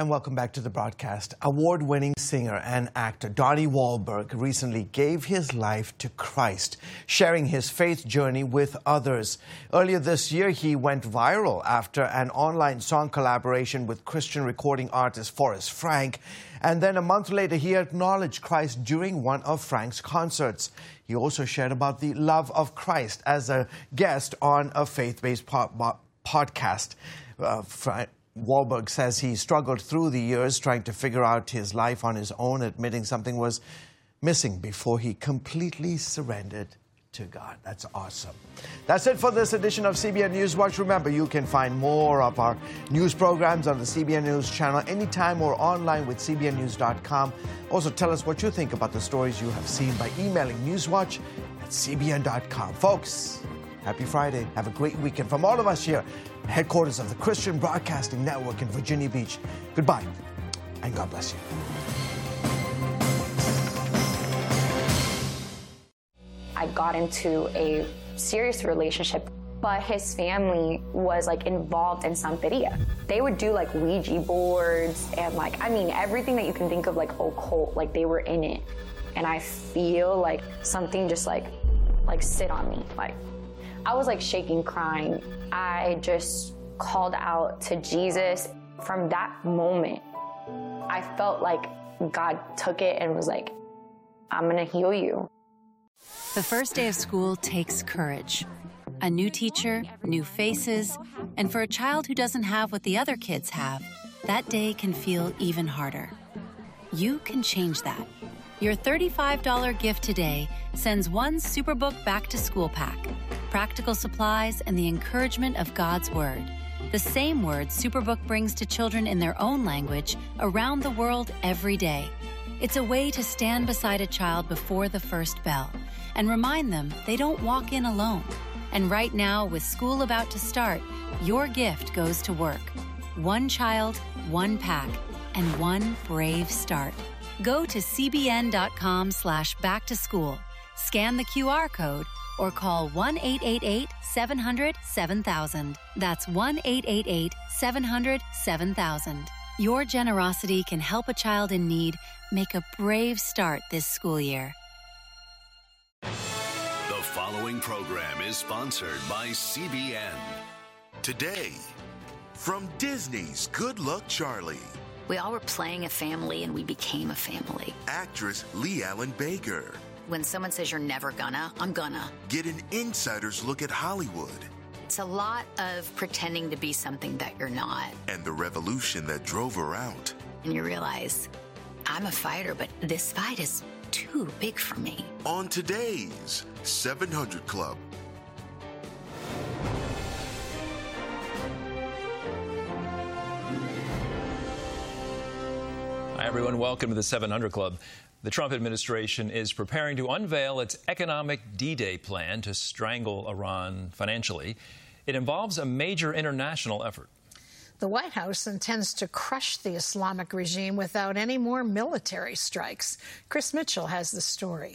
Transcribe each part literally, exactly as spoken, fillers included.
And welcome back to the broadcast. Award-winning singer and actor Donnie Wahlberg recently gave his life to Christ, sharing his faith journey with others. Earlier this year, he went viral after an online song collaboration with Christian recording artist Forrest Frank. And then a month later, he acknowledged Christ during one of Frank's concerts. He also shared about the love of Christ as a guest on a faith-based po- podcast. Uh, Frank Wahlberg says he struggled through the years trying to figure out his life on his own, admitting something was missing before he completely surrendered to God. That's awesome. That's it for this edition of C B N News Watch. Remember, you can find more of our news programs on the C B N News channel anytime or online with C B N news dot com. Also, tell us what you think about the stories you have seen by emailing newswatch at C B N dot com. Folks, happy Friday. Have a great weekend from all of us here, headquarters of the Christian Broadcasting Network in Virginia Beach. Goodbye, and God bless you. I got into a serious relationship, but his family was like involved in Santeria. They would do like Ouija boards and like, I mean, everything that you can think of like occult, like they were in it. And I feel like something just like, like sit on me. Like I was like shaking, crying. I just called out to Jesus. From that moment, I felt like God took it and was like, I'm gonna heal you. The first day of school takes courage. A new teacher, new faces, and for a child who doesn't have what the other kids have, that day can feel even harder. You can change that. Your thirty-five dollars gift today sends one Superbook back-to-school pack, practical supplies, and the encouragement of God's Word. The same word Superbook brings to children in their own language around the world every day. It's a way to stand beside a child before the first bell and remind them they don't walk in alone. And right now, with school about to start, your gift goes to work. One child, one pack, and one brave start. Go to cbn.com slash back to school, scan the Q R code, or call one eight eight eight, seven hundred, seven thousand. That's one eight eight eight, seven hundred, seven thousand. Your generosity can help a child in need make a brave start this school year. The following program is sponsored by C B N. Today, from Disney's Good Luck Charlie. We all were playing a family and we became a family. Actress Lee Allen Baker. When someone says you're never gonna, I'm gonna. Get an insider's look at Hollywood. It's a lot of pretending to be something that you're not. And the revolution that drove her out. And you realize, I'm a fighter, but this fight is too big for me. On today's seven hundred Club. Hi, everyone. Welcome to the seven hundred Club. The Trump administration is preparing to unveil its economic D-Day plan to strangle Iran financially. It involves a major international effort. The White House intends to crush the Islamic regime without any more military strikes. Chris Mitchell has the story.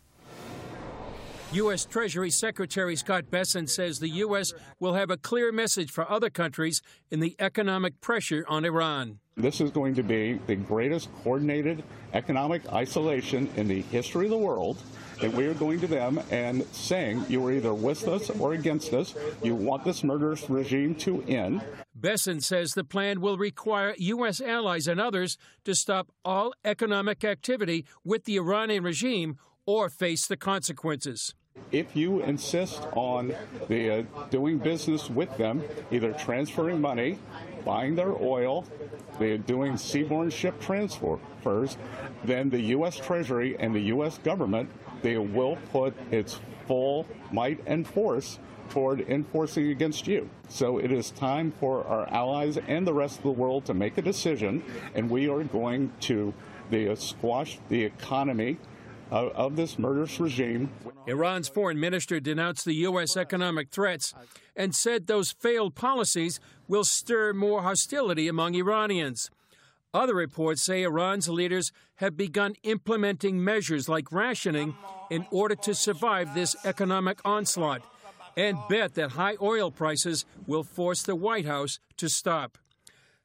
U S. Treasury Secretary Scott Bessent says the U S will have a clear message for other countries in the economic pressure on Iran. This is going to be the greatest coordinated economic isolation in the history of the world. And we are going to them and saying you are either with us or against us. You want this murderous regime to end. Bessent says the plan will require U S allies and others to stop all economic activity with the Iranian regime or face the consequences. If you insist on the, uh, doing business with them, either transferring money, buying their oil, they're doing seaborne ship transfers, then the U S. Treasury and the U S government, they will put its full might and force toward enforcing against you. So it is time for our allies and the rest of the world to make a decision, and we are going to the, squash the economy of, of this murderous regime. Iran's foreign minister denounced the U S economic threats and said those failed policies will stir more hostility among Iranians. Other reports say Iran's leaders have begun implementing measures like rationing in order to survive this economic onslaught, and bet that high oil prices will force the White House to stop.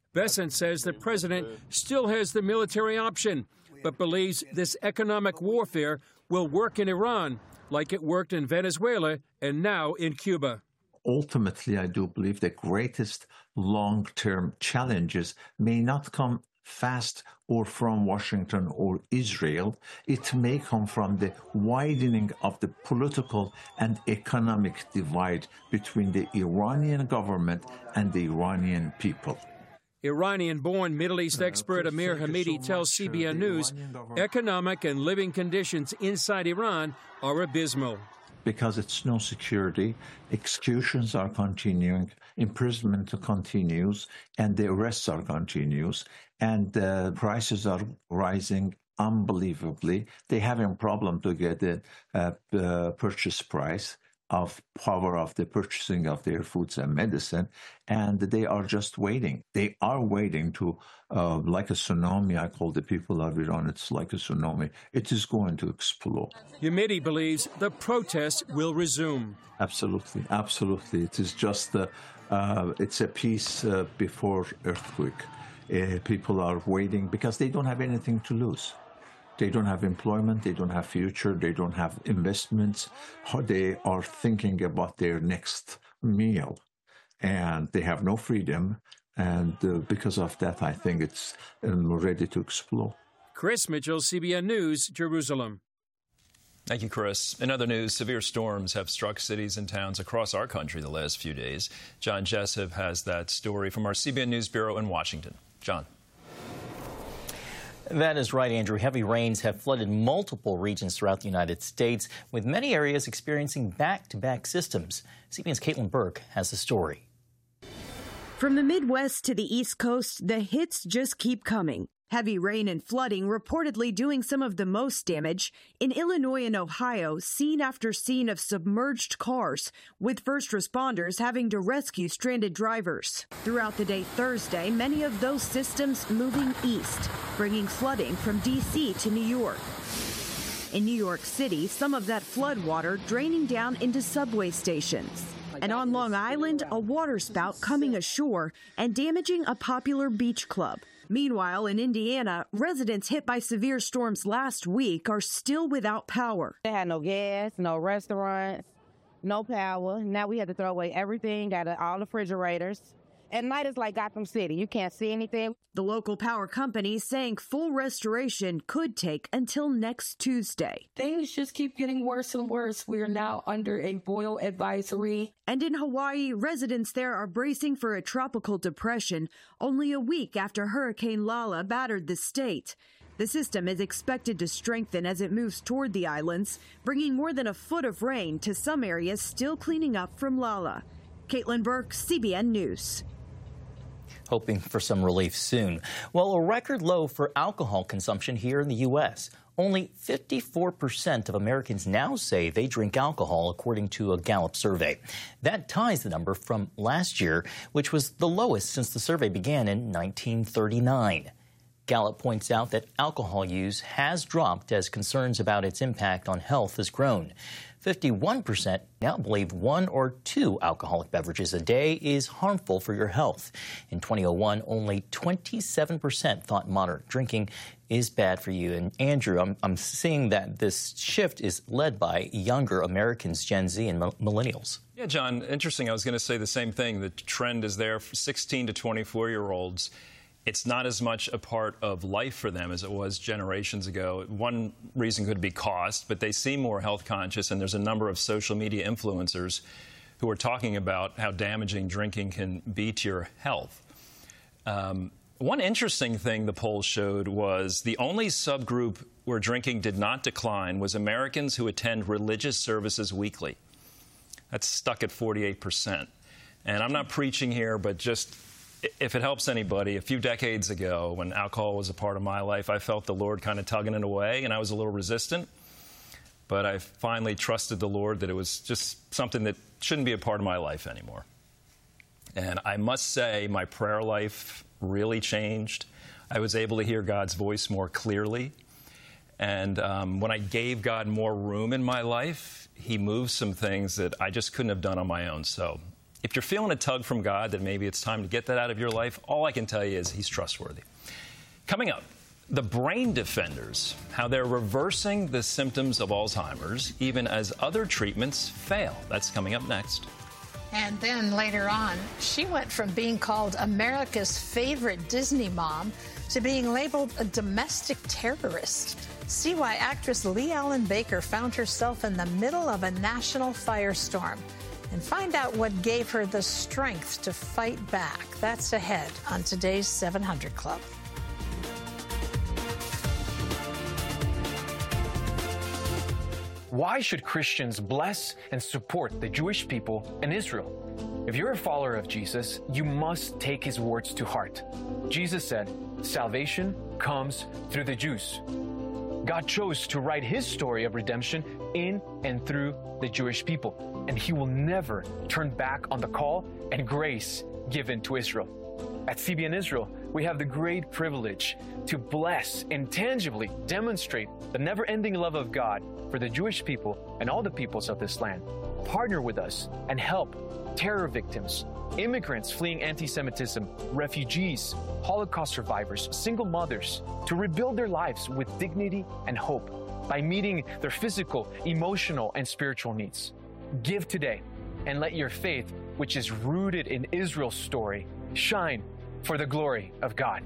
Bessent says the president still has the military option, but believes this economic warfare will work in Iran like it worked in Venezuela and now in Cuba. Ultimately, I do believe the greatest long-term challenges may not come fast or from Washington or Israel. It may come from the widening of the political and economic divide between the Iranian government and the Iranian people. Iranian-born Middle East expert Amir Hamidi tells C B N News economic and living conditions inside Iran are abysmal. Because it's no security, executions are continuing, imprisonment continues, and the arrests are continuous, and uh, prices are rising unbelievably. They have a problem to get the uh, uh, purchase price of power of the purchasing of their foods and medicine, and they are just waiting. They are waiting to, uh, like a tsunami, I call the people of Iran, it's like a tsunami. It is going to explode. Hamidi believes the protests will resume. Absolutely, absolutely. It is just, uh, uh, it's a peace uh, before earthquake. Uh, people are waiting because they don't have anything to lose. They don't have employment, they don't have future, they don't have investments. They are thinking about their next meal, and they have no freedom. And uh, because of that, I think it's um, ready to explode. Chris Mitchell, C B N News, Jerusalem. Thank you, Chris. In other news, severe storms have struck cities and towns across our country the last few days. John Jessup has that story from our C B N News Bureau in Washington. John. That is right, Andrew. Heavy rains have flooded multiple regions throughout the United States, with many areas experiencing back-to-back systems. C B N's Caitlin Burke has the story. From the Midwest to the East Coast, the hits just keep coming. Heavy rain and flooding reportedly doing some of the most damage. In Illinois and Ohio, scene after scene of submerged cars, with first responders having to rescue stranded drivers. Throughout the day Thursday, many of those systems moving east, bringing flooding from D C to New York. In New York City, some of that flood water draining down into subway stations. And on Long Island, a water spout coming ashore and damaging a popular beach club. Meanwhile, in Indiana, residents hit by severe storms last week are still without power. They had no gas, no restaurants, no power. Now we had to throw away everything, got all the refrigerators. At night, it's like Gotham City. You can't see anything. The local power company saying full restoration could take until next Tuesday. Things just keep getting worse and worse. We are now under a boil advisory. And in Hawaii, residents there are bracing for a tropical depression only a week after Hurricane Lala battered the state. The system is expected to strengthen as it moves toward the islands, bringing more than a foot of rain to some areas still cleaning up from Lala. Caitlin Burke, C B N News. Hoping for some relief soon. Well, a record low for alcohol consumption here in the U S Only fifty-four percent of Americans now say they drink alcohol, according to a Gallup survey. That ties the number from last year, which was the lowest since the survey began in nineteen thirty-nine. Gallup points out that alcohol use has dropped as concerns about its impact on health has grown. fifty-one percent now believe one or two alcoholic beverages a day is harmful for your health. In twenty oh one, only twenty-seven percent thought moderate drinking is bad for you. And Andrew, I'm, I'm seeing that this shift is led by younger Americans, Gen Z and millennials. Yeah, John, interesting. I was going to say the same thing. The trend is there for sixteen to twenty-four-year-olds. It's not as much a part of life for them as it was generations ago. One reason could be cost, but they seem more health conscious, and there's a number of social media influencers who are talking about how damaging drinking can be to your health. Um, one interesting thing the poll showed was the only subgroup where drinking did not decline was Americans who attend religious services weekly. That's stuck at forty-eight percent. And I'm not preaching here, but just if it helps anybody, a few decades ago, when alcohol was a part of my life, I felt the Lord kind of tugging it away, and I was a little resistant. But I finally trusted the Lord that it was just something that shouldn't be a part of my life anymore. And I must say, my prayer life really changed. I was able to hear God's voice more clearly. And um, when I gave God more room in my life, He moved some things that I just couldn't have done on my own. So If you're feeling a tug from God that maybe it's time to get that out of your life, all I can tell you is he's trustworthy. Coming up, the Brain Defenders, how they're reversing the symptoms of Alzheimer's even as other treatments fail. That's coming up next. And then later on, she went from being called America's favorite Disney mom to being labeled a domestic terrorist. See why actress Lee Allen Baker found herself in the middle of a national firestorm. And find out what gave her the strength to fight back. That's ahead on today's seven hundred Club. Why should Christians bless and support the Jewish people and Israel? If you're a follower of Jesus, you must take his words to heart. Jesus said, "Salvation comes through the Jews." God chose to write his story of redemption in and through the Jewish people, and he will never turn back on the call and grace given to Israel. At C B N Israel, we have the great privilege to bless and tangibly demonstrate the never-ending love of God for the Jewish people and all the peoples of this land. Partner with us and help terror victims, immigrants fleeing anti-Semitism, refugees, Holocaust survivors, single mothers, to rebuild their lives with dignity and hope by meeting their physical, emotional, and spiritual needs. Give today and let your faith, which is rooted in Israel's story, shine for the glory of God.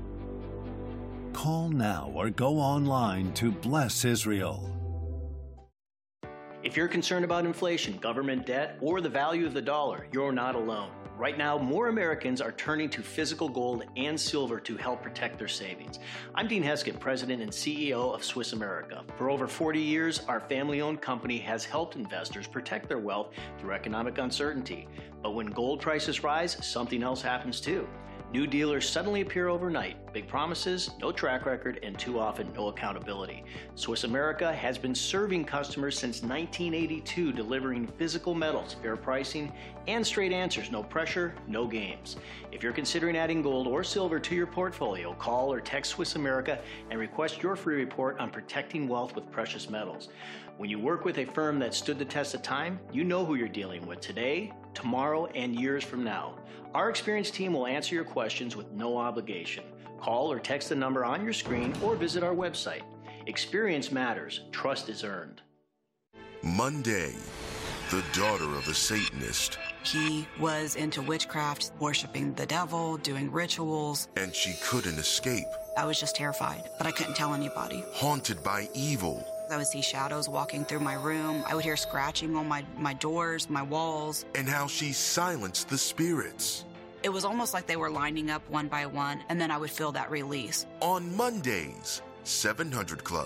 Call now or go online to Bless Israel. If you're concerned about inflation, government debt, or the value of the dollar, you're not alone. Right now, more Americans are turning to physical gold and silver to help protect their savings. I'm Dean Heskett, President and C E O of Swiss America. For over forty years, our family-owned company has helped investors protect their wealth through economic uncertainty. But when gold prices rise, something else happens too. New dealers suddenly appear overnight. Big promises, no track record, and too often no accountability. Swiss America has been serving customers since nineteen eighty-two, delivering physical metals, fair pricing, and straight answers. No pressure, no games. If you're considering adding gold or silver to your portfolio, call or text Swiss America and request your free report on protecting wealth with precious metals. When you work with a firm that stood the test of time, you know who you're dealing with today, tomorrow, and years from now. Our experienced team will answer your questions with no obligation. Call or text the number on your screen or visit our website. Experience matters. Trust is earned. Monday, the daughter of a Satanist. He was into witchcraft, worshiping the devil, doing rituals. And she couldn't escape. I was just terrified, but I couldn't tell anybody. Haunted by evil. I would see shadows walking through my room. I would hear scratching on my, my doors, my walls. And how she silenced the spirits. It was almost like they were lining up one by one, and then I would feel that release. On Mondays, seven hundred Club.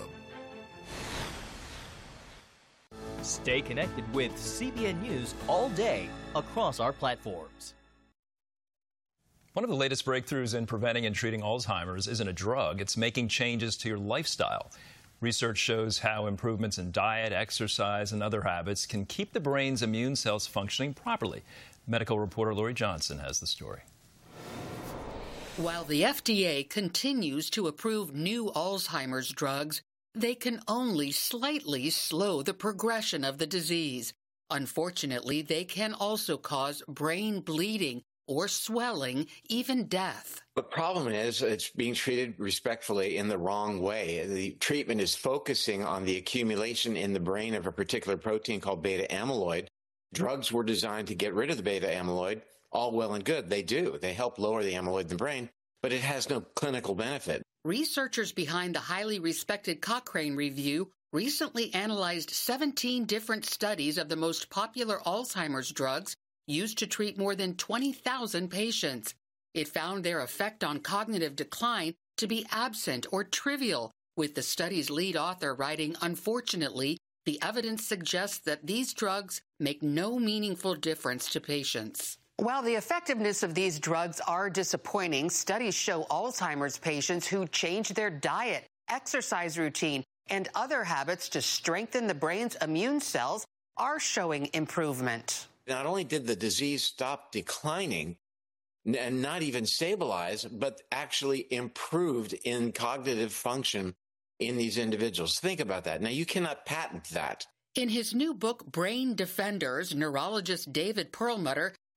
Stay connected with C B N News all day across our platforms. One of the latest breakthroughs in preventing and treating Alzheimer's isn't a drug. It's making changes to your lifestyle. Research shows how improvements in diet, exercise, and other habits can keep the brain's immune cells functioning properly. Medical reporter Lori Johnson has the story. While the F D A continues to approve new Alzheimer's drugs, they can only slightly slow the progression of the disease. Unfortunately, they can also cause brain bleeding or swelling, even death. The problem is it's being treated respectfully in the wrong way. The treatment is focusing on the accumulation in the brain of a particular protein called beta amyloid. Drugs were designed to get rid of the beta amyloid. All well and good. They do. They help lower the amyloid in the brain, but it has no clinical benefit. Researchers behind the highly respected Cochrane Review recently analyzed seventeen different studies of the most popular Alzheimer's drugs used to treat more than twenty thousand patients. It found their effect on cognitive decline to be absent or trivial, with the study's lead author writing, "Unfortunately, the evidence suggests that these drugs make no meaningful difference to patients." While the effectiveness of these drugs are disappointing, studies show Alzheimer's patients who change their diet, exercise routine, and other habits to strengthen the brain's immune cells are showing improvement. Not only did the disease stop declining and not even stabilize, but actually improved in cognitive function in these individuals. Think about that. Now, you cannot patent that. In his new book, Brain Defenders, neurologist David Perlmutter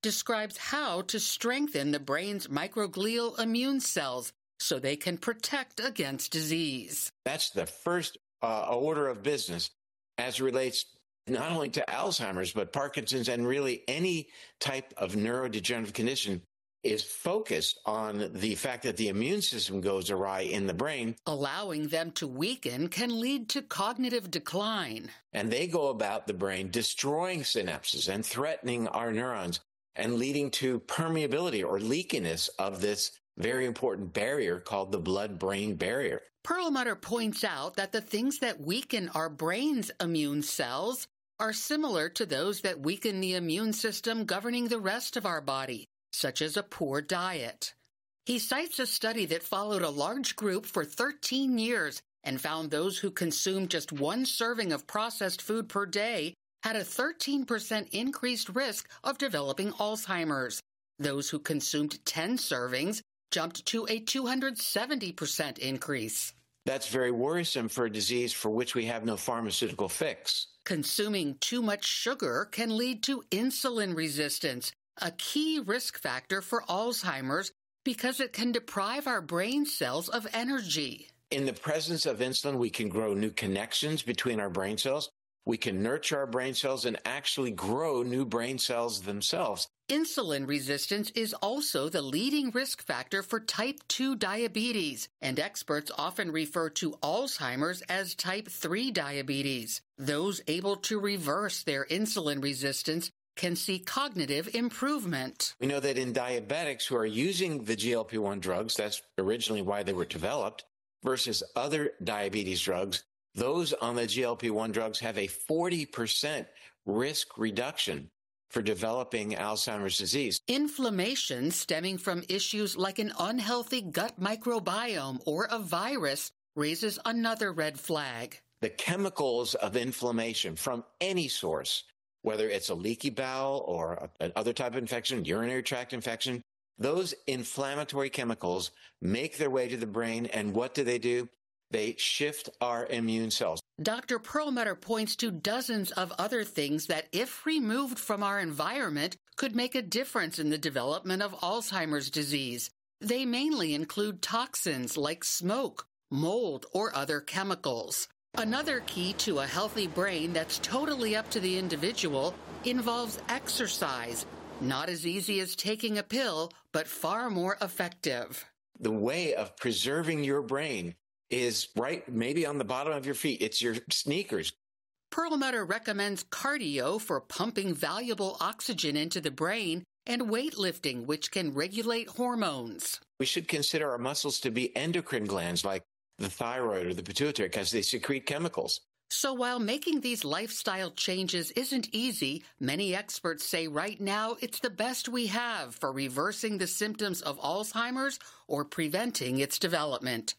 describes how to strengthen the brain's microglial immune cells so they can protect against disease. That's the first uh, order of business as it relates not only to Alzheimer's, but Parkinson's and really any type of neurodegenerative condition is focused on the fact that the immune system goes awry in the brain. Allowing them to weaken can lead to cognitive decline. And they go about the brain destroying synapses and threatening our neurons and leading to permeability or leakiness of this very important barrier called the blood-brain barrier. Perlmutter points out that the things that weaken our brain's immune cells are similar to those that weaken the immune system governing the rest of our body, such as a poor diet. He cites a study that followed a large group for thirteen years and found those who consumed just one serving of processed food per day had a thirteen percent increased risk of developing Alzheimer's. Those who consumed ten servings jumped to a two hundred seventy percent increase. That's very worrisome for a disease for which we have no pharmaceutical fix. Consuming too much sugar can lead to insulin resistance, a key risk factor for Alzheimer's because it can deprive our brain cells of energy. In the presence of insulin, we can grow new connections between our brain cells. We can nurture our brain cells and actually grow new brain cells themselves. Insulin resistance is also the leading risk factor for type two diabetes, and experts often refer to Alzheimer's as type three diabetes. Those able to reverse their insulin resistance can see cognitive improvement. We know that in diabetics who are using the G L P one drugs, that's originally why they were developed, versus other diabetes drugs, those on the G L P one drugs have a forty percent risk reduction for developing Alzheimer's disease. Inflammation stemming from issues like an unhealthy gut microbiome or a virus raises another red flag. The chemicals of inflammation from any source, whether it's a leaky bowel or another type of infection, urinary tract infection, those inflammatory chemicals make their way to the brain, and what do they do? They shift our immune cells. Doctor Perlmutter points to dozens of other things that, if removed from our environment, could make a difference in the development of Alzheimer's disease. They mainly include toxins like smoke, mold, or other chemicals. Another key to a healthy brain that's totally up to the individual involves exercise. Not as easy as taking a pill, but far more effective. The way of preserving your brain is right maybe on the bottom of your feet. It's your sneakers. Perlmutter recommends cardio for pumping valuable oxygen into the brain and weightlifting, which can regulate hormones. We should consider our muscles to be endocrine glands like the thyroid or the pituitary because they secrete chemicals. So while making these lifestyle changes isn't easy, many experts say right now it's the best we have for reversing the symptoms of Alzheimer's or preventing its development.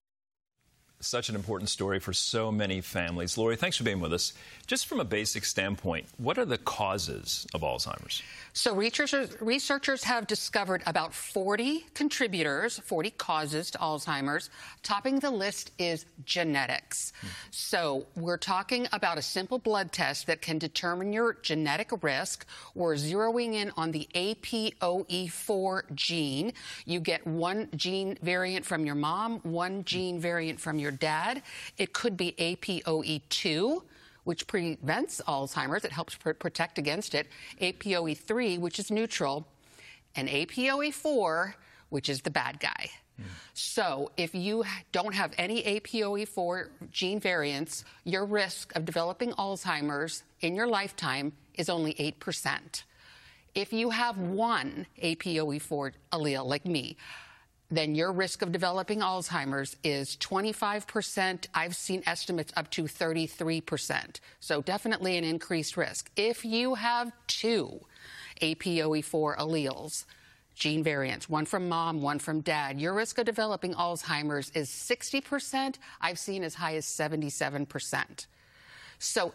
Such an important story for so many families. Lori, thanks for being with us. Just from a basic standpoint, what are the causes of Alzheimer's? So researchers, researchers have discovered about forty contributors, forty causes to Alzheimer's. Topping the list is genetics. Hmm. So we're talking about a simple blood test that can determine your genetic risk. We're zeroing in on the A P O E four gene. You get one gene variant from your mom, one gene variant from your dad. It could be A P O E two, which prevents Alzheimer's. It helps pr- protect against it. A P O E three, which is neutral, and A P O E four, which is the bad guy. Mm. So if you don't have any A P O E four gene variants, your risk of developing Alzheimer's in your lifetime is only eight percent. If you have one A P O E four allele, like me, then your risk of developing Alzheimer's is twenty-five percent. I've seen estimates up to thirty-three percent. So definitely an increased risk. If you have two A P O E four alleles, gene variants, one from mom, one from dad, your risk of developing Alzheimer's is sixty percent. I've seen as high as seventy-seven percent. So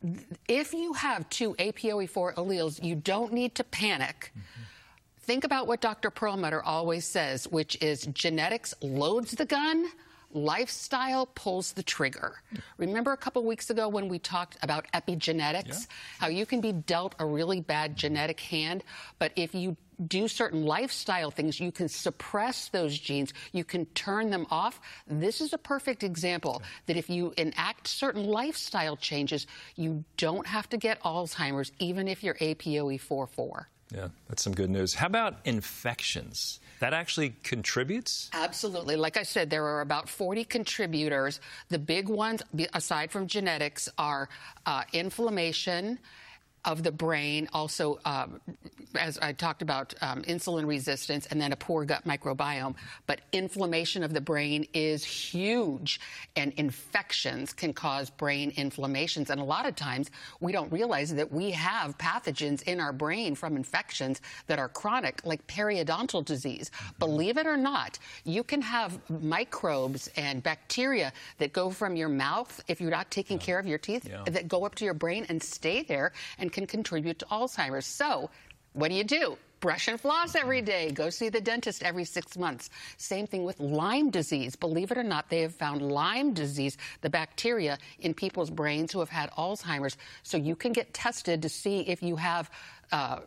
if you have two A P O E four alleles, you don't need to panic. Mm-hmm. Think about what Doctor Perlmutter always says, which is genetics loads the gun, Lifestyle pulls the trigger. Remember a couple weeks ago when we talked about epigenetics, yeah. how you can be dealt a really bad genetic hand, but if you do certain lifestyle things, you can suppress those genes, you can turn them off. This is a perfect example that if you enact certain lifestyle changes, you don't have to get Alzheimer's, even if you're A P O E four four. Yeah, that's some good news. How about infections? That actually contributes? Absolutely. Like I said, there are about forty contributors. The big ones, aside from genetics, are uh, inflammation of the brain, also, um, as I talked about, um, insulin resistance, and then a poor gut microbiome. But inflammation of the brain is huge, and infections can cause brain inflammations. And a lot of times, we don't realize that we have pathogens in our brain from infections that are chronic, like periodontal disease. Mm-hmm. Believe it or not, you can have microbes and bacteria that go from your mouth, if you're not taking yeah. care of your teeth, yeah. that go up to your brain and stay there and can contribute to Alzheimer's. So what do you do? Brush and floss every day. Go see the dentist every six months. Same thing with Lyme disease. Believe it or not, they have found Lyme disease, the bacteria, in people's brains who have had Alzheimer's. So you can get tested to see if you have Uh,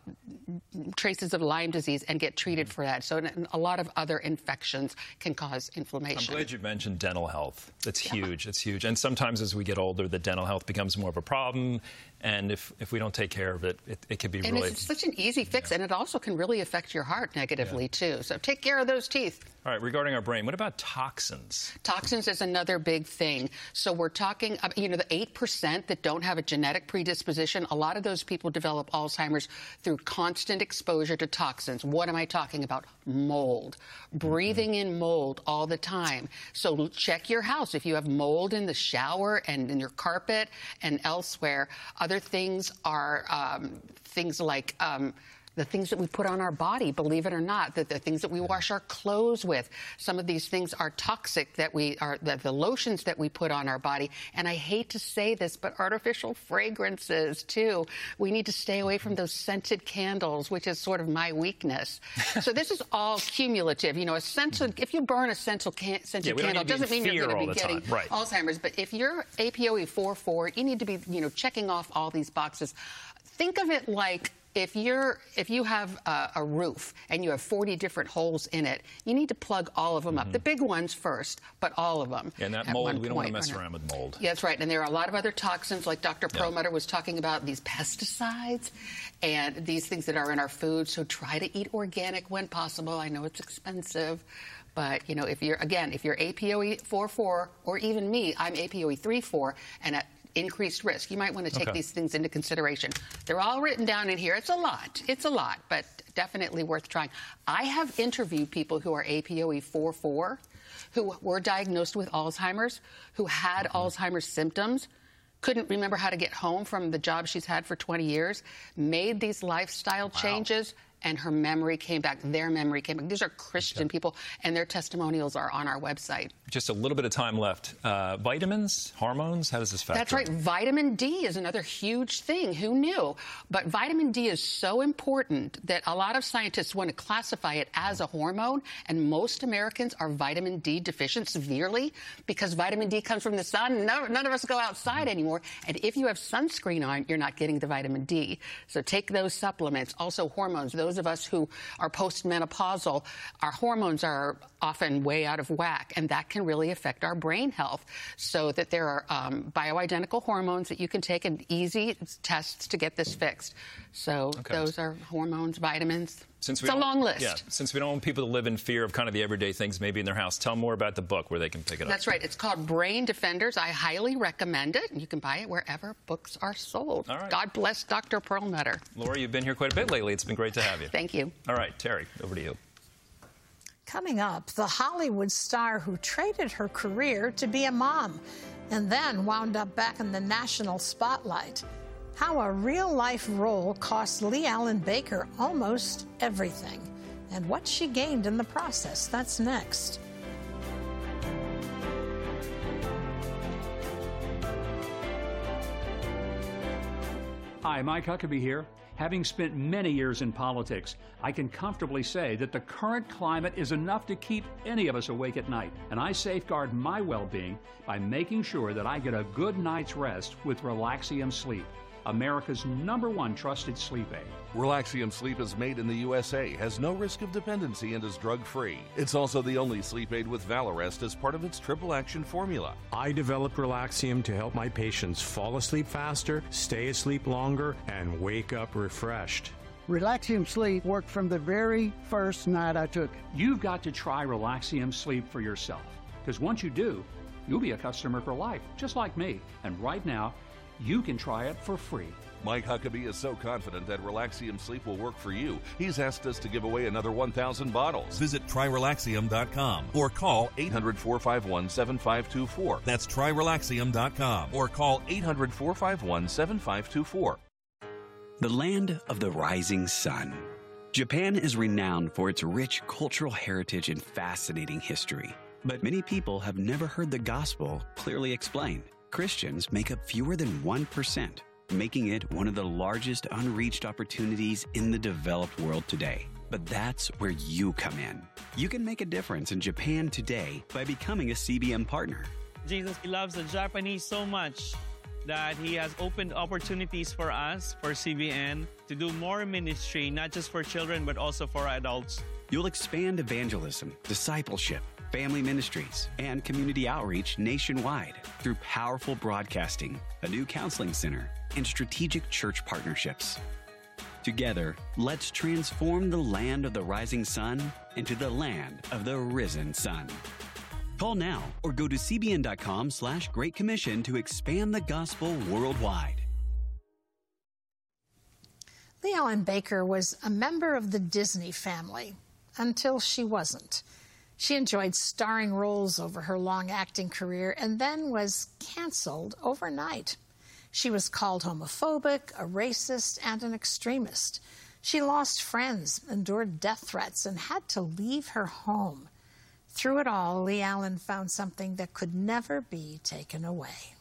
traces of Lyme disease and get treated for that. So a lot of other infections can cause inflammation. I'm glad you mentioned dental health. That's yeah. huge. It's huge. And sometimes as we get older, the dental health becomes more of a problem. And if, if we don't take care of it, it, it can be and really... And it's such an easy fix, yeah. and it also can really affect your heart negatively, yeah. too. So take care of those teeth. All right, regarding our brain, what about toxins? Toxins is another big thing. So we're talking, you know, the eight percent that don't have a genetic predisposition, a lot of those people develop Alzheimer's through constant exposure to toxins. What am I talking about? Mold. Breathing mm-hmm. in mold all the time. So check your house. If you have mold in the shower and in your carpet and elsewhere, other things are um, things like... Um, the things that we put on our body, believe it or not, that the things that we wash our clothes with. Some of these things are toxic that we are, the, the lotions that we put on our body. And I hate to say this, but artificial fragrances, too. We need to stay away from those scented candles, which is sort of my weakness. So this is all cumulative. You know, a scented, if you burn a scented, can, scented yeah, candle, doesn't mean you're going to be getting right. Alzheimer's. But if you're A P O E four four, you need to be, you know, checking off all these boxes. Think of it like, If you're if you have a, a roof and you have forty different holes in it, you need to plug all of them mm-hmm. up. The big ones first, but all of them. Yeah, and that mold, we don't want to mess around with mold. Yeah, that's right. And there are a lot of other toxins, like Doctor Yeah. Perlmutter was talking about, these pesticides and these things that are in our food. So try to eat organic when possible. I know it's expensive. But, you know, if you're, again, if you're A P O E four four, or even me, I'm A P O E three four, and at increased risk, you might want to take okay. these things into consideration. They're all written down in here. It's a lot. It's a lot, but definitely worth trying. I have interviewed people who are A P O E four four, who were diagnosed with Alzheimer's, who had mm-hmm. Alzheimer's symptoms, couldn't remember how to get home from the job she's had for twenty years, made these lifestyle wow. changes, and her memory came back. Their memory came back. These are Christian okay. people, and their testimonials are on our website. Just a little bit of time left. Uh, vitamins, hormones, how does this factor? That's right. Vitamin D is another huge thing. Who knew? But vitamin D is so important that a lot of scientists want to classify it as a hormone, and most Americans are vitamin D deficient severely because vitamin D comes from the sun. No, none of us go outside anymore, and if you have sunscreen on, you're not getting the vitamin D. So take those supplements. Also hormones. Those Those of us who are postmenopausal, our hormones are often way out of whack, and that can really affect our brain health. So that there are um, bioidentical hormones that you can take, and easy tests to get this fixed. So okay. those are hormones, vitamins. Since we it's a long list. Yeah, since we don't want people to live in fear of kind of the everyday things maybe in their house, tell them more about the book where they can pick it up. That's right. It's called Brain Defenders. I highly recommend it. You can buy it wherever books are sold. All right. God bless Doctor Perlmutter. Laura, you've been here quite a bit lately. It's been great to have you. Thank you. All right, Terry, over to you. Coming up, the Hollywood star who traded her career to be a mom and then wound up back in the national spotlight. How a real-life role cost Lee Allen Baker almost everything, and what she gained in the process. That's next. Hi, Mike Huckabee here. Having spent many years in politics, I can comfortably say that the current climate is enough to keep any of us awake at night, and I safeguard my well-being by making sure that I get a good night's rest with Relaxium Sleep, America's number one trusted sleep aid. Relaxium Sleep is made in the U S A, has no risk of dependency, and is drug-free. It's also the only sleep aid with Valarest as part of its triple action formula. I developed Relaxium to help my patients fall asleep faster, stay asleep longer, and wake up refreshed. Relaxium Sleep worked from the very first night I took it. You've got to try Relaxium Sleep for yourself, because once you do, you'll be a customer for life, just like me. And right now, you can try it for free. Mike Huckabee is so confident that Relaxium Sleep will work for you, he's asked us to give away another one thousand bottles. Visit try relaxium dot com or call eight hundred, four five one, seven five two four. That's try relaxium dot com Or call eight hundred, four five one, seven five two four. The land of the rising sun. Japan is renowned for its rich cultural heritage and fascinating history. But many people have never heard the gospel clearly explained. Christians make up fewer than one percent, making it one of the largest unreached opportunities in the developed world today. But that's where you come in. You can make a difference in Japan today by becoming a C B N partner. Jesus loves the Japanese so much that he has opened opportunities for us, for C B N, to do more ministry, not just for children, but also for adults. You'll expand evangelism, discipleship, family ministries, and community outreach nationwide through powerful broadcasting, a new counseling center, and strategic church partnerships. Together, let's transform the land of the rising sun into the land of the risen sun. Call now or go to cbn.com slash Great Commission to expand the gospel worldwide. Leigh-Allyn Baker was a member of the Disney family until she wasn't. She enjoyed starring roles over her long acting career and then was canceled overnight. She was called homophobic, a racist, and an extremist. She lost friends, endured death threats, and had to leave her home. Through it all, Leigh-Allyn found something that could never be taken away.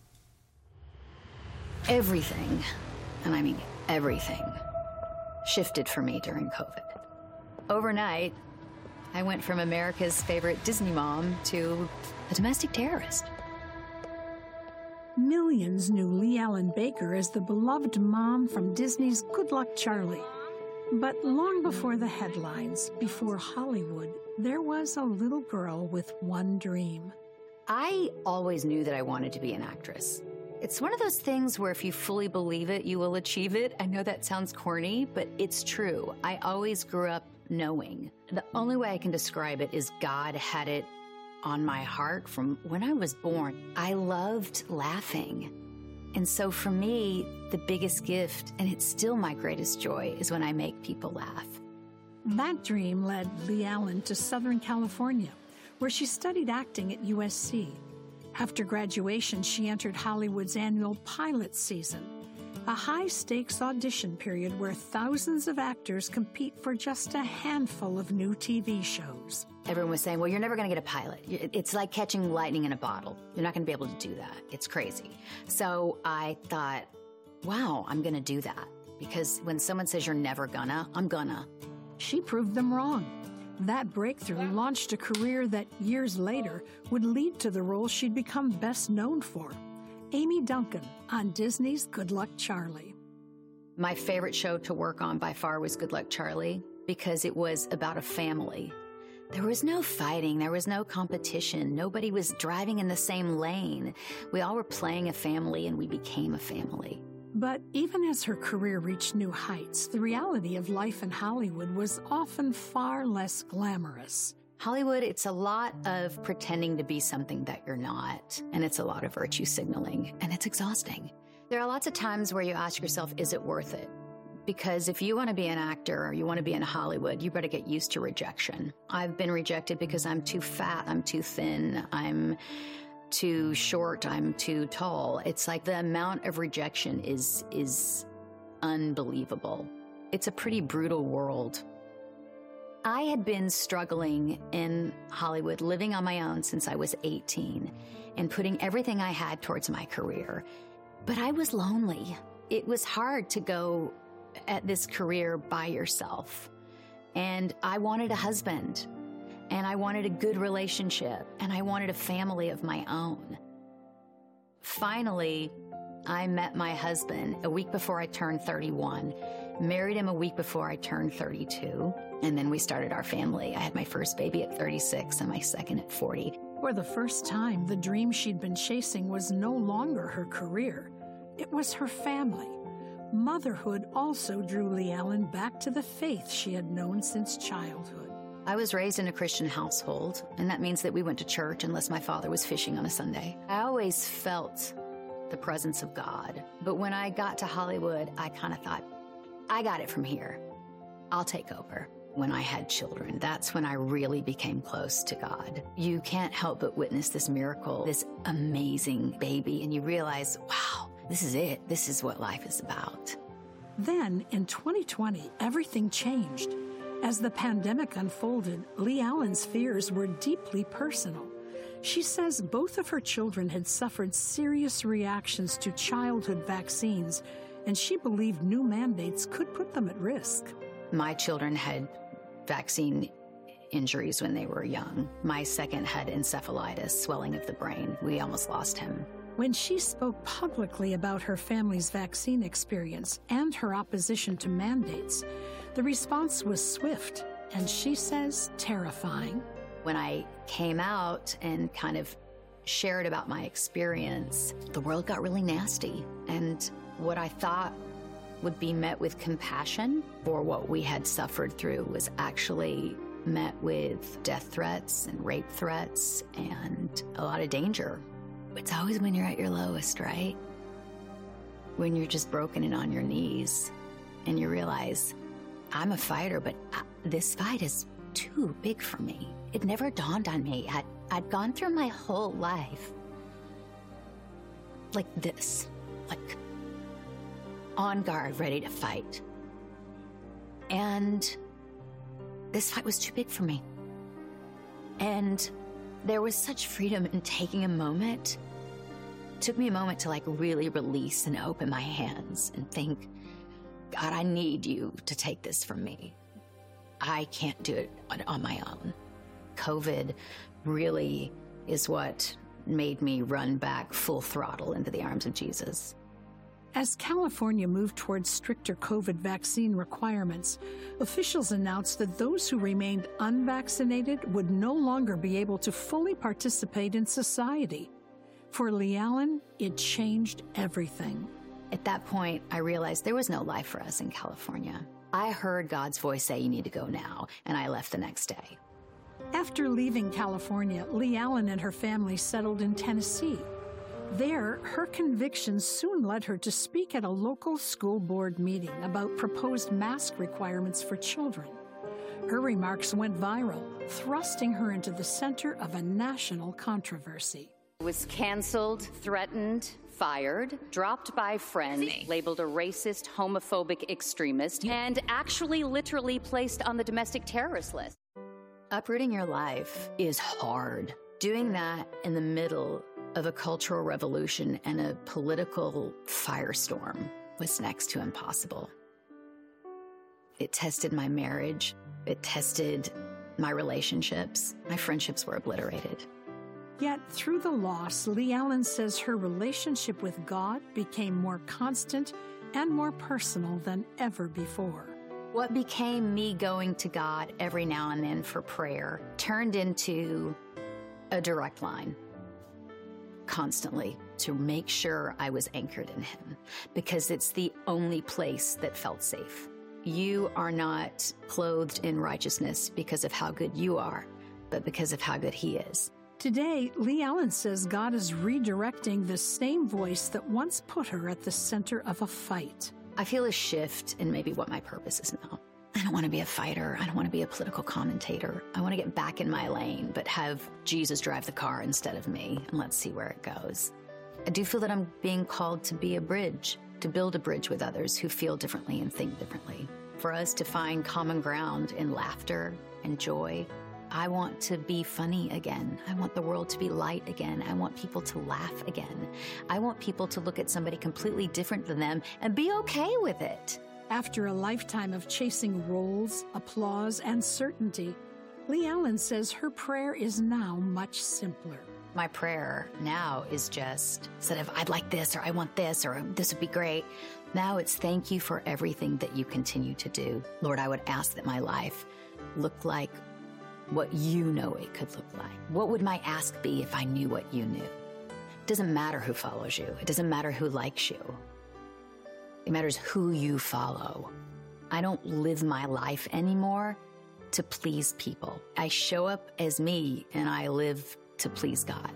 Everything, and I mean everything, shifted for me during COVID. Overnight, I went from America's favorite Disney mom to a domestic terrorist. Millions knew Leigh-Allyn Baker as the beloved mom from Disney's Good Luck Charlie. But long before the headlines, before Hollywood, there was a little girl with one dream. I always knew that I wanted to be an actress. It's one of those things where if you fully believe it, you will achieve it. I know that sounds corny, but it's true. I always grew up knowing. The only way I can describe it is God had it on my heart from when I was born. I loved laughing. And so for me, the biggest gift, and it's still my greatest joy, is when I make people laugh. That dream led Leigh-Allyn to Southern California, where she studied acting at U S C. After graduation, she entered Hollywood's annual pilot season, a high-stakes audition period where thousands of actors compete for just a handful of new T V shows. Everyone was saying, well, you're never going to get a pilot. It's like catching lightning in a bottle. You're not going to be able to do that. It's crazy. So I thought, wow, I'm going to do that. Because when someone says you're never gonna, I'm gonna. She proved them wrong. That breakthrough launched a career that years later would lead to the role she'd become best known for, Amy Duncan on Disney's Good Luck Charlie. My favorite show to work on by far was Good Luck Charlie because it was about a family. There was no fighting. There was no competition. Nobody was driving in the same lane. We all were playing a family, and we became a family. But even as her career reached new heights, the reality of life in Hollywood was often far less glamorous. Hollywood, it's a lot of pretending to be something that you're not, and it's a lot of virtue signaling, and it's exhausting. There are lots of times where you ask yourself, is it worth it? Because if you want to be an actor or you want to be in Hollywood, you better get used to rejection. I've been rejected because I'm too fat, I'm too thin, I'm too short, I'm too tall. It's like the amount of rejection is is unbelievable. It's a pretty brutal world. I had been struggling in Hollywood, living on my own since I was eighteen, and putting everything I had towards my career. But I was lonely. It was hard to go at this career by yourself. And I wanted a husband, and I wanted a good relationship, and I wanted a family of my own. Finally, I met my husband a week before I turned thirty-one, married him a week before I turned thirty-two, and then we started our family. I had my first baby at thirty-six and my second at forty. For the first time, the dream she'd been chasing was no longer her career. It was her family. Motherhood also drew Leigh-Allyn back to the faith she had known since childhood. I was raised in a Christian household, and that means that we went to church unless my father was fishing on a Sunday. I always felt the presence of God, but when I got to Hollywood, I kind of thought, I got it from here. I'll take over. When I had children, that's when I really became close to God. You can't help but witness this miracle, this amazing baby, and you realize, wow, this is it. This is what life is about. Then, in twenty twenty, everything changed. As the pandemic unfolded, Leigh-Allyn's fears were deeply personal. She says both of her children had suffered serious reactions to childhood vaccines, and she believed new mandates could put them at risk. My children had vaccine injuries when they were young. My second had encephalitis, swelling of the brain. We almost lost him. When she spoke publicly about her family's vaccine experience and her opposition to mandates, the response was swift, and she says terrifying. When I came out and kind of shared about my experience, the world got really nasty. And what I thought would be met with compassion for what we had suffered through was actually met with death threats and rape threats and a lot of danger. It's always when you're at your lowest, right? When you're just broken and on your knees and you realize, I'm a fighter, but I, this fight is too big for me. It never dawned on me. I'd, I'd gone through my whole life like this, like on guard, ready to fight. And this fight was too big for me. And there was such freedom in taking a moment. It took me a moment to like really release and open my hands and think, God, I need you to take this from me. I can't do it on, on my own. COVID really is what made me run back full throttle into the arms of Jesus. As California moved towards stricter COVID vaccine requirements, officials announced that those who remained unvaccinated would no longer be able to fully participate in society. For Leigh-Allyn, it changed everything. At that point, I realized there was no life for us in California. I heard God's voice say, you need to go now, and I left the next day. After leaving California, Leigh-Allyn and her family settled in Tennessee. There, her convictions soon led her to speak at a local school board meeting about proposed mask requirements for children. Her remarks went viral, thrusting her into the center of a national controversy. Was canceled, threatened, fired, dropped by friends, labeled a racist, homophobic extremist, and actually literally placed on the domestic terrorist list. Uprooting your life is hard. Doing that in the middle of a cultural revolution and a political firestorm was next to impossible. It tested my marriage. It tested my relationships. My friendships were obliterated. Yet, through the loss, Leigh-Allyn says her relationship with God became more constant and more personal than ever before. What became me going to God every now and then for prayer turned into a direct line, constantly, to make sure I was anchored in Him, because it's the only place that felt safe. You are not clothed in righteousness because of how good you are, but because of how good He is. Today, Leigh-Allyn says God is redirecting the same voice that once put her at the center of a fight. I feel a shift in maybe what my purpose is now. I don't want to be a fighter. I don't want to be a political commentator. I want to get back in my lane, but have Jesus drive the car instead of me, and let's see where it goes. I do feel that I'm being called to be a bridge, to build a bridge with others who feel differently and think differently. For us to find common ground in laughter and joy. I want to be funny again. I want the world to be light again. I want people to laugh again. I want people to look at somebody completely different than them and be okay with it. After a lifetime of chasing roles, applause, and certainty, Lee Allen says her prayer is now much simpler. My prayer now is just, instead of I'd like this or I want this or this would be great, now it's thank you for everything that you continue to do. Lord, I would ask that my life look like what you know it could look like. What would my ask be if I knew what you knew? It doesn't matter who follows you. It doesn't matter who likes you. It matters who you follow. I don't live my life anymore to please people. I show up as me and I live to please God.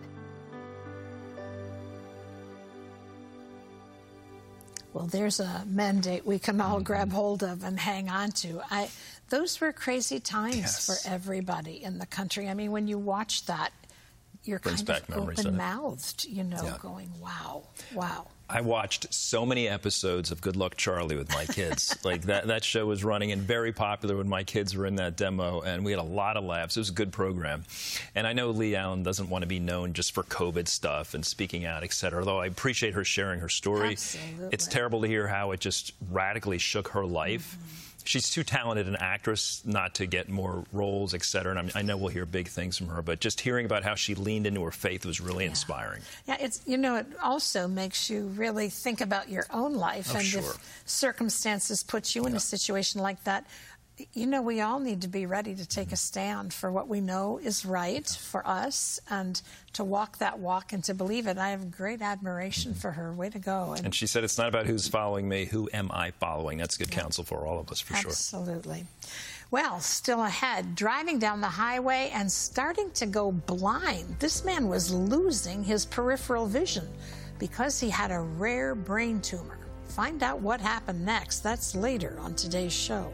Well, there's a mandate we can all grab hold of and hang on to. I, those were crazy times yes. for everybody in the country. I mean, when you watch that, you're Brings kind back of open-mouthed, you know, yeah. going, wow, wow. I watched so many episodes of Good Luck Charlie with my kids. like that, that show was running and very popular when my kids were in that demo, and we had a lot of laughs. It was a good program. And I know Lee Allen doesn't want to be known just for COVID stuff and speaking out, et cetera, although I appreciate her sharing her story. Absolutely. It's terrible to hear how it just radically shook her life. Mm-hmm. She's too talented an actress not to get more roles, et cetera. And I'm, I know we'll hear big things from her, but just hearing about how she leaned into her faith was really yeah. inspiring. Yeah, it's, you know, it also makes you really think about your own life. Oh, and sure. if circumstances put you in yeah. a situation like that, you know, we all need to be ready to take a stand for what we know is right for us and to walk that walk and to believe it. I have great admiration for her. Way to go. And, and she said, it's not about who's following me, who am I following? That's good yeah. counsel for all of us, for Absolutely. sure. Absolutely. Well, still ahead, driving down the highway and starting to go blind. This man was losing his peripheral vision because he had a rare brain tumor. Find out what happened next. That's later on today's show.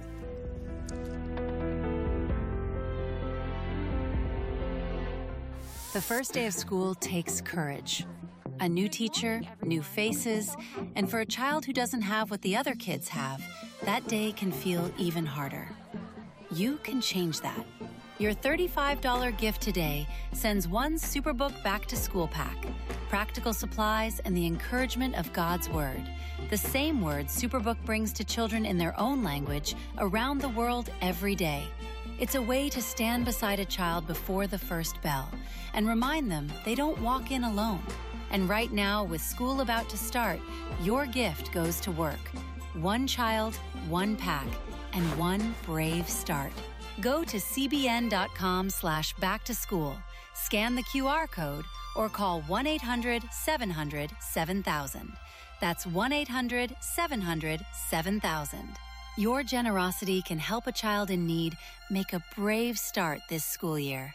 The first day of school takes courage. A new teacher, new faces, and for a child who doesn't have what the other kids have, that day can feel even harder. You can change that. Your thirty-five dollars gift today sends one Superbook Back to School pack, practical supplies, and the encouragement of God's Word. The same word Superbook brings to children in their own language around the world every day. It's a way to stand beside a child before the first bell and remind them they don't walk in alone. And right now, with school about to start, your gift goes to work. One child, one pack, and one brave start. Go to cbn.com slash back to school, scan the Q R code, or call one eight hundred seven hundred seven thousand. That's one eight hundred seven hundred seven thousand. Your generosity can help a child in need make a brave start this school year.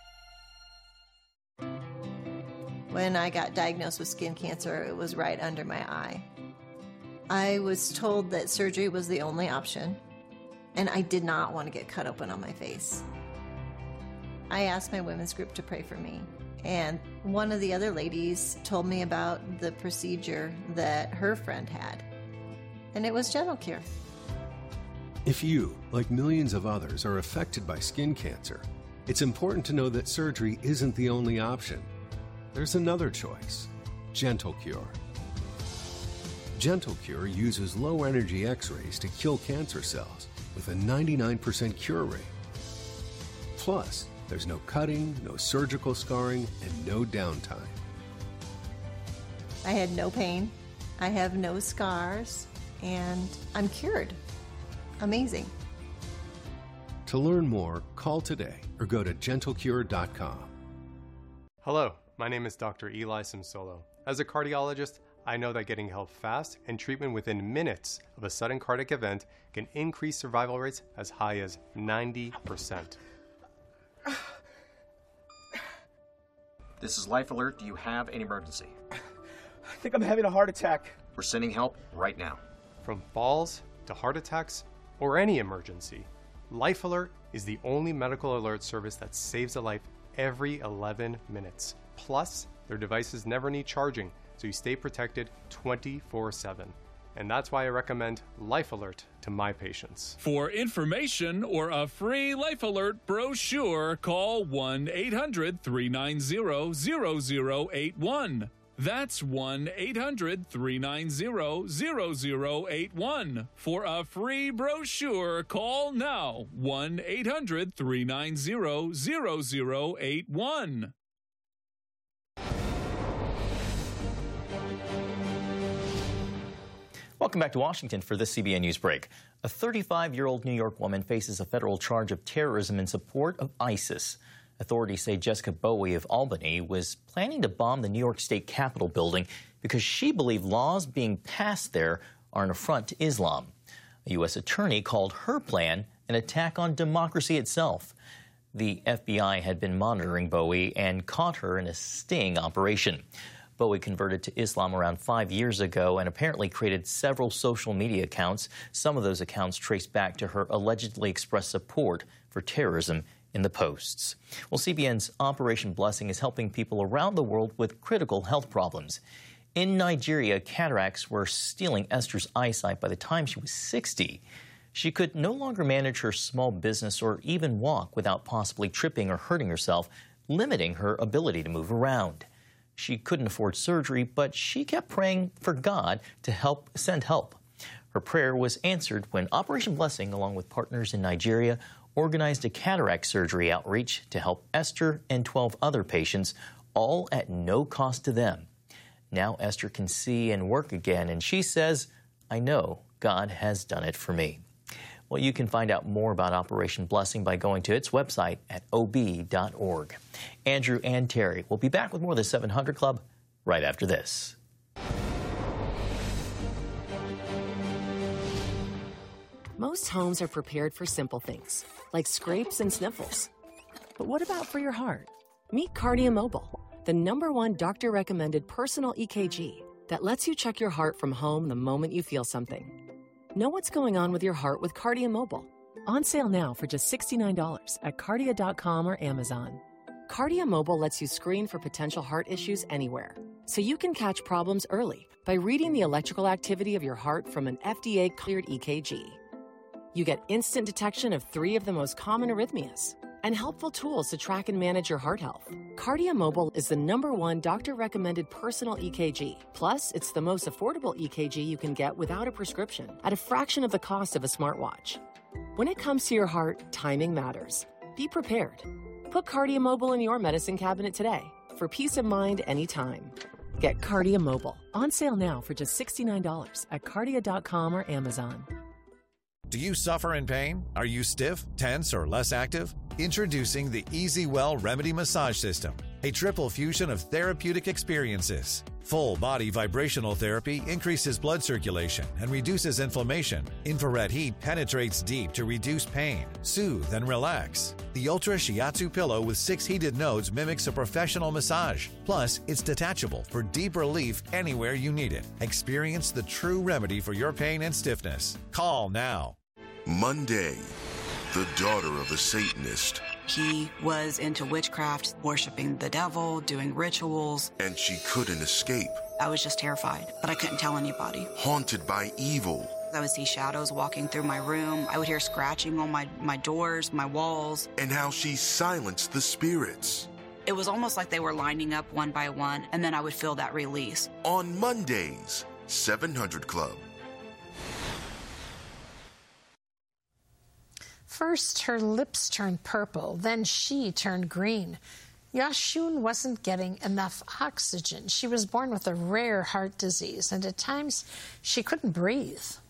When I got diagnosed with skin cancer, it was right under my eye. I was told that surgery was the only option, and I did not want to get cut open on my face. I asked my women's group to pray for me, and one of the other ladies told me about the procedure that her friend had, and it was Gentle Cure. If you, like millions of others, are affected by skin cancer, it's important to know that surgery isn't the only option. There's another choice, Gentle Cure. Gentle Cure uses low-energy X-rays to kill cancer cells with a ninety-nine percent cure rate. Plus, there's no cutting, no surgical scarring, and no downtime. I had no pain, I have no scars, and I'm cured. Amazing. To learn more, call today or go to gentle cure dot com. Hello, my name is Doctor Eli Simsolo. As a cardiologist, I know that getting help fast and treatment within minutes of a sudden cardiac event can increase survival rates as high as ninety percent. This is Life Alert. Do you have an emergency? I think I'm having a heart attack. We're sending help right now. From falls to heart attacks or any emergency, Life Alert is the only medical alert service that saves a life every eleven minutes. Plus, their devices never need charging, so you stay protected twenty-four seven. And that's why I recommend Life Alert to my patients. For information or a free Life Alert brochure, call one eight hundred three nine zero zero zero eight one. That's one eight hundred, three nine zero, zero zero eight one. For a free brochure, call now. one eight hundred, three nine zero, zero zero eight one. Welcome back to Washington for this C B N News break. A thirty-five-year-old New York woman faces a federal charge of terrorism in support of ISIS. Authorities say Jessica Bowie of Albany was planning to bomb the New York State Capitol building because she believed laws being passed there are an affront to Islam. A U S attorney called her plan an attack on democracy itself. The F B I had been monitoring Bowie and caught her in a sting operation. Bowie converted to Islam around five years ago and apparently created several social media accounts. Some of those accounts trace back to her allegedly expressed support for terrorism in the posts. Well, C B N's Operation Blessing is helping people around the world with critical health problems. In Nigeria, cataracts were stealing Esther's eyesight by the time she was sixty. She could no longer manage her small business or even walk without possibly tripping or hurting herself, limiting her ability to move around. She couldn't afford surgery, but she kept praying for God to help send help. Her prayer was answered when Operation Blessing, along with partners in Nigeria, organized a cataract surgery outreach to help Esther and twelve other patients, all at no cost to them. Now Esther can see and work again, and she says, "I know God has done it for me." Well, you can find out more about Operation Blessing by going to its website at O B dot org. Andrew and Terry will be back with more of the seven hundred Club right after this. Most homes are prepared for simple things, like scrapes and sniffles. But what about for your heart? Meet Cardia Mobile, the number one doctor-recommended personal E K G that lets you check your heart from home the moment you feel something. Know what's going on with your heart with Cardia Mobile. On sale now for just sixty-nine dollars at cardia dot com or Amazon. Cardia Mobile lets you screen for potential heart issues anywhere, so you can catch problems early by reading the electrical activity of your heart from an F D A-cleared E K G. You get instant detection of three of the most common arrhythmias and helpful tools to track and manage your heart health. Cardia Mobile is the number one doctor-recommended personal E K G. Plus, it's the most affordable E K G you can get without a prescription at a fraction of the cost of a smartwatch. When it comes to your heart, timing matters. Be prepared. Put Cardia Mobile in your medicine cabinet today for peace of mind anytime. Get Cardia Mobile. On sale now for just sixty-nine dollars at cardia dot com or Amazon. Do you suffer in pain? Are you stiff, tense, or less active? Introducing the EasyWell Remedy Massage System, a triple fusion of therapeutic experiences. Full body vibrational therapy increases blood circulation and reduces inflammation. Infrared heat penetrates deep to reduce pain, soothe, and relax. The Ultra Shiatsu pillow with six heated nodes mimics a professional massage. Plus, it's detachable for deep relief anywhere you need it. Experience the true remedy for your pain and stiffness. Call now. Monday, the daughter of a Satanist. He was into witchcraft, worshiping the devil, doing rituals. And she couldn't escape. I was just terrified, but I couldn't tell anybody. Haunted by evil. I would see shadows walking through my room. I would hear scratching on my, my doors, my walls. And how she silenced the spirits. It was almost like they were lining up one by one, and then I would feel that release. On Mondays, seven hundred Club. First, her lips turned purple, then she turned green. Yashun wasn't getting enough oxygen. She was born with a rare heart disease, and at times she couldn't breathe.